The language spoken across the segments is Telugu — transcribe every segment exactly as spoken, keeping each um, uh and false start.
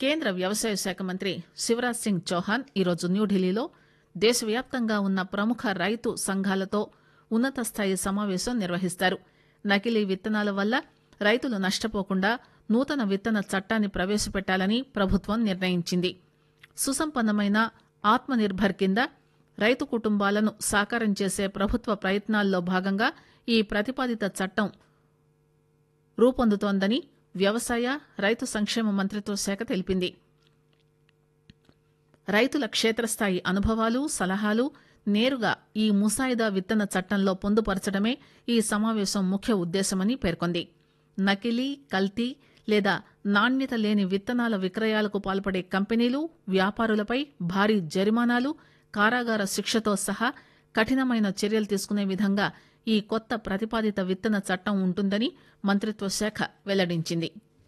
కేంద్ర వ్యవసాయ శాఖ మంత్రి శివరాజ్ సింగ్ చౌహాన్ ఈరోజు న్యూఢిల్లీలో దేశవ్యాప్తంగా ఉన్న ప్రముఖ రైతు సంఘాలతో ఉన్నత స్థాయి సమావేశం నిర్వహిస్తారు. నకిలీ విత్తనాల వల్ల రైతులు నష్టపోకుండా నూతన విత్తన చట్టాన్ని ప్రవేశపెట్టాలని ప్రభుత్వం నిర్ణయించింది. సుసంపన్నమైన ఆత్మ నిర్భర్ కింద రైతు కుటుంబాలను సాకారం చేసే ప్రభుత్వ ప్రయత్నాల్లో భాగంగా ఈ ప్రతిపాదిత చట్టం రూపొందుతోందని వ్యవసాయ రైతు సంక్షేమ మంత్రిత్వ శాఖ తెలిపింది. రైతుల క్షేత్రస్థాయి అనుభవాలు, సలహాలు నేరుగా ఈ ముసాయిదా విత్తన చట్టంలో పొందుపరచడమే ఈ సమావేశం ముఖ్య ఉద్దేశమని పేర్కొంది. నకిలీ, కల్తీ లేదా నాణ్యత లేని విత్తనాల విక్రయాలకు పాల్పడే కంపెనీలు, వ్యాపారులపై భారీ జరిమానాలు, కారాగార శిక్షతో సహా కఠినమైన చర్యలు తీసుకునే విధంగా ఈ కొత్త ప్రతిపాదిత విత్తన చట్టం ఉంటుందని మంత్రిత్వ శాఖ వెల్లడించింది.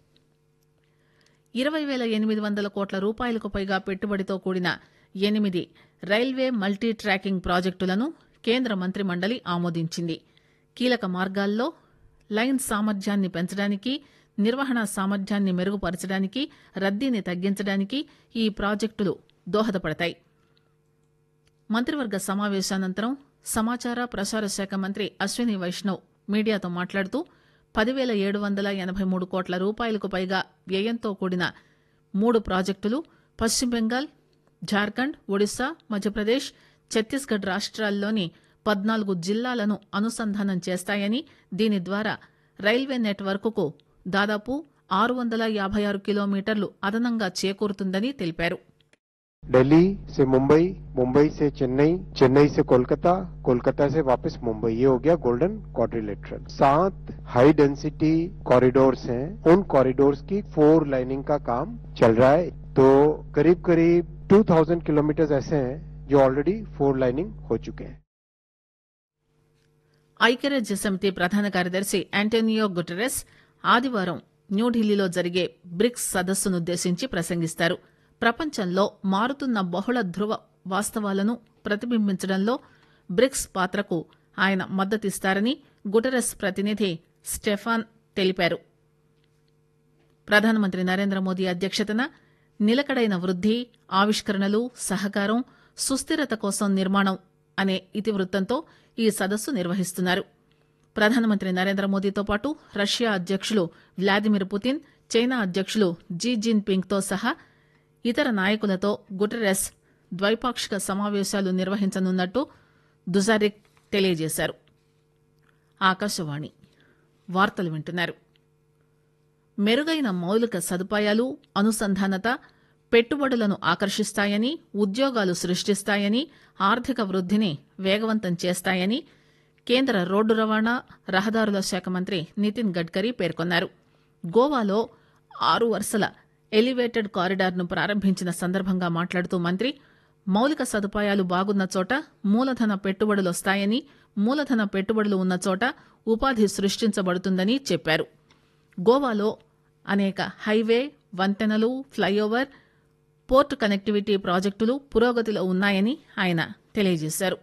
ఇరవై పేల ఎనిమిది వందల కోట్ల రూపాయలకు పైగా పెట్టుబడితో కూడిన ఎనిమిది రైల్వే మల్టీ ట్రాకింగ్ ప్రాజెక్టులను కేంద్ర మంత్రి మండలి ఆమోదించింది. కీలక మార్గాల్లో లైన్ సామర్థ్యాన్ని పెంచడానికి, నిర్వహణ సామర్థ్యాన్ని మెరుగుపరచడానికి, రద్దీని తగ్గించడానికి ఈ ప్రాజెక్టులు దోహదపడతాయి. మంత్రివర్గ సమావేశానంతరం సమాచార ప్రసార శాఖ మంత్రి అశ్విని వైష్ణవ్ మీడియాతో మాట్లాడుతూ పదివేల ఏడు వందల ఎనబై మూడు కోట్ల రూపాయలకు పైగా వ్యయంతో కూడిన మూడు ప్రాజెక్టులు పశ్చిమ బెంగాల్, జార్ఖండ్, ఒడిశా, మధ్యప్రదేశ్, ఛత్తీస్గఢ్ రాష్ట్రాల్లోని పద్నాలుగు జిల్లాలను అనుసంధానం చేస్తాయని, దీని ద్వారా రైల్వే నెట్వర్క్కు దాదాపు ఆరు వందల యాభై ఆరు కిలోమీటర్లు అదనంగా చేకూరుతుందని తెలిపారు. दिल्ली से मुंबई, मुंबई से चेन्नई, चेन्नई से कोलकाता, कोलकाता से वापस मुंबई, ये हो गया गोल्डन क्वाड्रिलेटरल. सात हाई डेंसिटी कॉरिडोर्स हैं, उन कॉरिडोर्स की फोर लाइनिंग का काम चल रहा है. तो करीब करीब दो हज़ार किलोमीटर ऐसे हैं जो ऑलरेडी फोर लाइनिंग हो चुके हैं. ఐక్యరాజ్య సమితి ప్రధాన కార్యదర్శి ఆంటోనియో గుటెరస్ ఆదివారం న్యూఢిల్లీలో జరిగే బ్రిక్స్ సదస్సునుద్దేశించి ప్రసంగిస్తారు. ప్రపంచంలో మారుతున్న బహుళ ధృవ వాస్తవాలను ప్రతిబింబించడంలో బ్రిక్స్ పాత్రకు ఆయన మద్దతిస్తారని గుటెరస్ ప్రతినిధి స్టెఫాన్ తెలిపారు. ప్రధానమంత్రి నరేంద్ర మోదీ అధ్యక్షతన నిలకడైన వృద్ది, ఆవిష్కరణలు, సహకారం, సుస్థిరత కోసం నిర్మాణం అనే ఇతివృత్తంతో ఈ సదస్సు నిర్వహిస్తున్నారు. ప్రధానమంత్రి నరేంద్ర మోదీతో పాటు రష్యా అధ్యక్షులు వ్లాదిమిర్ పుతిన్, చైనా అధ్యక్షులు జీ జిన్ పింగ్ తో సహా ఇతర నాయకులతో గుటెరస్ ద్వైపాక్షిక సమావేశాలు నిర్వహించనున్నట్టు దుజారిక్ తెలియజేశారు. ఆకాశవాణి వార్తలు వింటున్నారు. మెరుగైన మౌలిక సదుపాయాలు, అనుసంధానత పెట్టుబడులను ఆకర్షిస్తాయని, ఉద్యోగాలు సృష్టిస్తాయని, ఆర్థిక వృద్దిని వేగవంతం చేస్తాయని కేంద్ర రోడ్డు రవాణా, రహదారుల శాఖ మంత్రి నితిన్ గడ్కరీ పేర్కొన్నారు. గోవాలో ఆరు వరుసల ఎలివేటెడ్ కారిడార్ను ప్రారంభించిన సందర్భంగా మాట్లాడుతూ మంత్రి మౌలిక సదుపాయాలు బాగున్న చోట మూలధన పెట్టుబడులొస్తాయని, మూలధన పెట్టుబడులు ఉన్న చోట ఉపాధి సృష్టించబడుతుందని చెప్పారు. గోవాలో అనేక హైవే, వంతెనలు, ఫ్లైఓవర్, పోర్టు కనెక్టివిటీ ప్రాజెక్టులు పురోగతిలో ఉన్నాయని ఆయన తెలియజేశారు.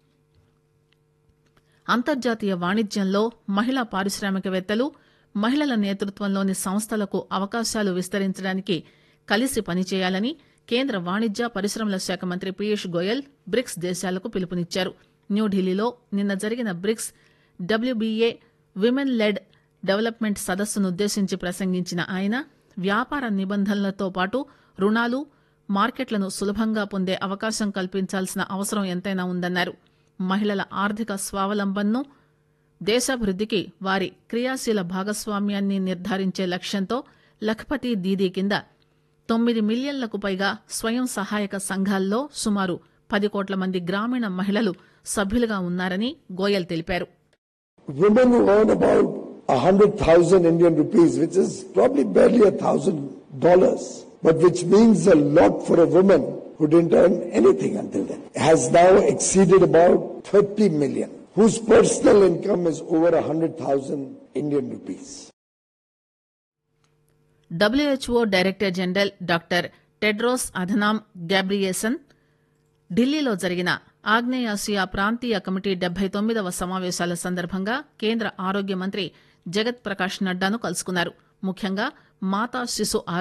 అంతర్జాతీయ వాణిజ్యంలో మహిళా పారిశ్రామికవేత్తలు, మహిళల నేతృత్వంలోని సంస్థలకు అవకాశాలు విస్తరించడానికి కలిసి పనిచేయాలని కేంద్ర వాణిజ్య పరిశ్రమల శాఖ మంత్రి పీయూష్ గోయల్ బ్రిక్స్ దేశాలకు పిలుపునిచ్చారు. న్యూఢిల్లీలో నిన్న జరిగిన bricks WBA women led development సదస్సునుద్దేశించి ప్రసంగించిన ఆయన వ్యాపార నిబంధనలతో పాటు రుణాలు, మార్కెట్లను సులభంగా పొందే అవకాశం కల్పించాల్సిన అవసరం ఎంతైనా ఉందన్నారు. మహిళల ఆర్థిక స్వావలంబనను, దేశాభివృద్దికి వారి క్రియాశీల భాగస్వామ్యాన్ని నిర్ధారించే లక్ష్యంతో లఖపతి దీదీ కింద తొమ్మిది మిలియన్లకు పైగా స్వయం సహాయక సంఘాల్లో సుమారు పది కోట్ల మంది గ్రామీణ మహిళలు సభ్యులుగా ఉన్నారని గోయల్ తెలిపారు. Women who earn about a hundred thousand Indian rupees, which is probably barely a thousand dollars, but which means a lot for a woman who didn't earn anything until then, has now exceeded about thirty million, whose personal income is over a hundred thousand Indian rupees. WHO director general doctor Tedros Adhanom గ్యాబ్రియేసన్ ఢిల్లీలో జరిగిన ఆగ్నేయాసియా ప్రాంతీయ కమిటీ డెబ్బై తొమ్మిదవ సమావేశాల సందర్భంగా కేంద్ర ఆరోగ్య మంత్రి జగత్ ప్రకాష్ నడ్డాను కలుసుకున్నారు. ముఖ్యంగా మాతా శిశు